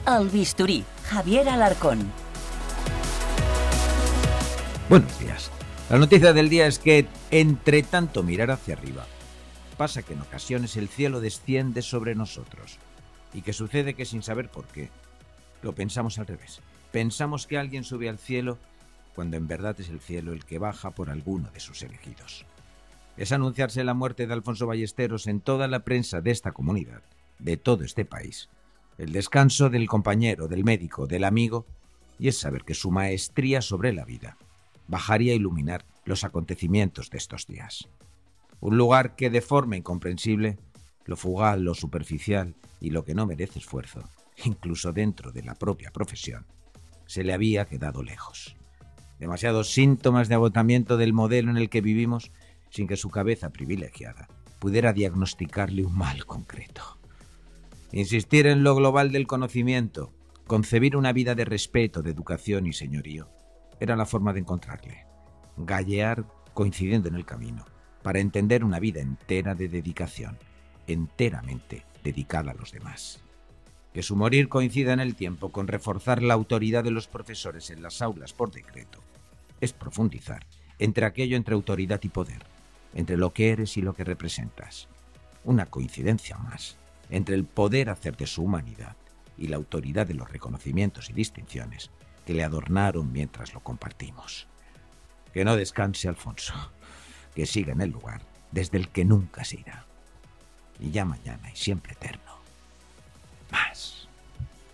El Bisturí, Javier Alarcón. Buenos días. La noticia del día es que, entre tanto mirar hacia arriba, pasa que en ocasiones el cielo desciende sobre nosotros y que sucede que sin saber por qué, lo pensamos al revés. Pensamos que alguien sube al cielo cuando en verdad es el cielo el que baja por alguno de sus elegidos. Es anunciarse la muerte de Alfonso Ballesteros en toda la prensa de esta comunidad, de todo este país. El descanso del compañero, del médico, del amigo, y es saber que su maestría sobre la vida bajaría a iluminar los acontecimientos de estos días. Un lugar que de forma incomprensible, lo fugaz, lo superficial y lo que no merece esfuerzo, incluso dentro de la propia profesión, se le había quedado lejos. Demasiados síntomas de agotamiento del modelo en el que vivimos sin que su cabeza privilegiada pudiera diagnosticarle un mal concreto. Insistir en lo global del conocimiento, concebir una vida de respeto, de educación y señorío, era la forma de encontrarle. Gallear coincidiendo en el camino, para entender una vida entera de dedicación, enteramente dedicada a los demás. Que su morir coincida en el tiempo con reforzar la autoridad de los profesores en las aulas por decreto, es profundizar entre autoridad y poder, entre lo que eres y lo que representas. Una coincidencia más entre el poder hacer de su humanidad y la autoridad de los reconocimientos y distinciones que le adornaron mientras lo compartimos. Que no descanse Alfonso, que siga en el lugar desde el que nunca se irá. Y ya mañana y siempre eterno,